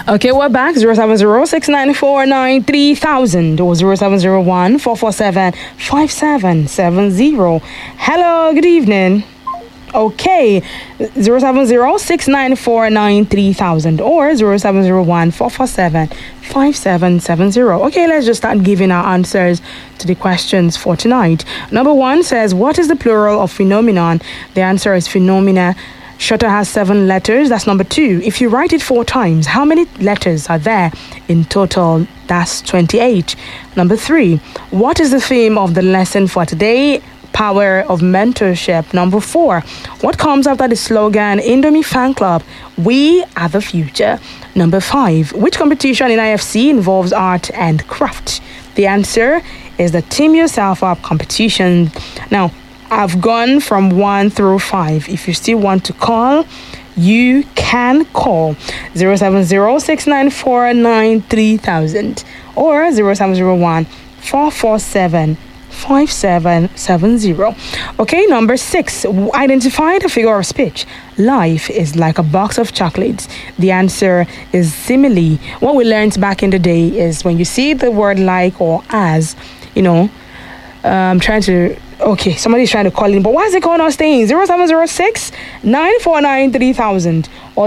Okay, we're back. 070-694-93000 or 0701-447-5770. Hello, good evening. Okay, 070-694-93000 or 0701-447-5770. Okay, let's just start giving our answers to the questions for tonight. Number one says, what is the plural of phenomenon? The answer is phenomena. Shutter has 7 letters. That's number 2. If you write it 4 times, how many letters are there in total? That's 28. Number 3. What is the theme of the lesson for today? Power of mentorship. Number 4. What comes after the slogan Indomie Fan Club? We are the future. Number 5. Which competition in IFC involves art and craft? The answer is the Team Yourself Up competition. Now, I've gone from 1 through 5. If you still want to call, you can call 070-694-93000 or 0701-447-5770. Okay, number 6. Identify the figure of speech. Life is like a box of chocolates. The answer is simile. What we learned back in the day is when you see the word like or as, I'm trying to... Okay, somebody's trying to call in, but why is it calling us staying? 0706-949-3000 or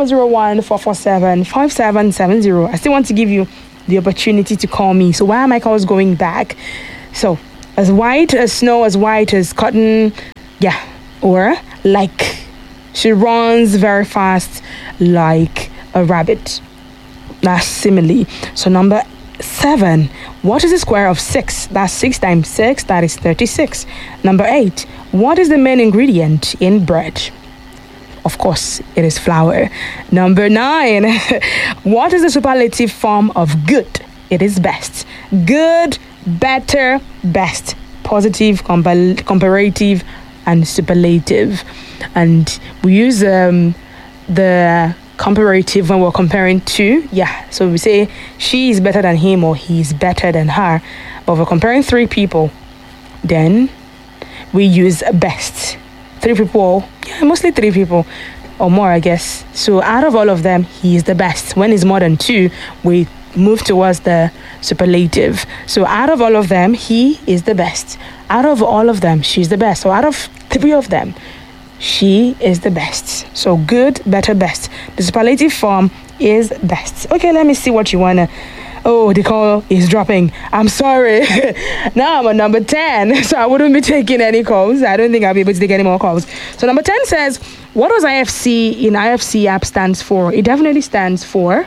0701-447-5770. I still want to give you the opportunity to call me. So why are my calls going back? So, as white as snow, as white as cotton, yeah, or like she runs very fast like a rabbit. That's simile. So number 7. What is the square of 6? That's 6 times 6. That is 36. Number 8. What is the main ingredient in bread? Of course, it is flour. Number 9. What is the superlative form of good? It is best. Good, better, best. Positive, comparative, and superlative. And we use the comparative when we're comparing two. So we say she is better than him or he is better than her. But if we're comparing 3 people, then we use best. 3 people, mostly 3 people or more, I guess. So out of all of them, he is the best. When it's more than 2, we move towards the superlative. So out of all of them, he is the best. Out of all of them, she's the best. So out of 3 of them, she is the best. So good, better, best. The superlative form is best. Okay, let me see what you wanna. Oh, the call is dropping. I'm sorry. Now I'm on number 10, so I wouldn't be taking any calls. I don't think I'll be able to take any more calls. So number 10 says, what does IFC in IFC app stands for? It definitely stands for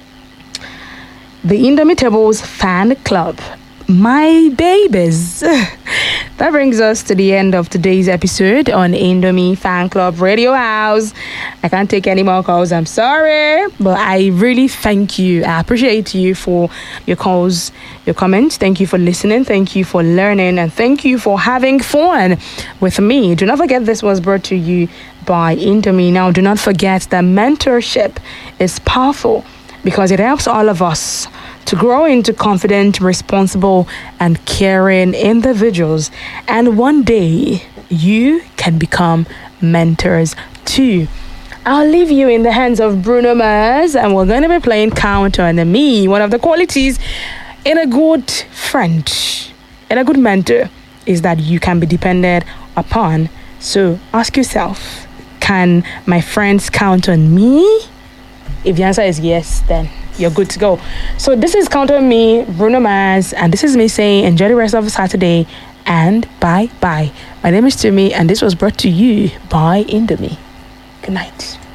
the Indomitables Fan Club. My babies. That brings us to the end of today's episode on Indomie Fan Club Radio House. I can't take any more calls. I'm sorry, but I really thank you. I appreciate you for your calls, your comments. Thank you for listening. Thank you for learning, and thank you for having fun with me. Do not forget this was brought to you by Indomie. Now, do not forget that mentorship is powerful because it helps all of us to grow into confident, responsible, and caring individuals. And one day, you can become mentors too. I'll leave you in the hands of Bruno Mars, and we're going to be playing Count on Me. One of the qualities in a good friend, in a good mentor, is that you can be depended upon. So ask yourself, can my friends count on me? If the answer is yes, then you're good to go. So this is Count on Me, Bruno Mars, and this is me saying enjoy the rest of Saturday and bye bye. My name is Tumi, and this was brought to you by Indomie. Good night.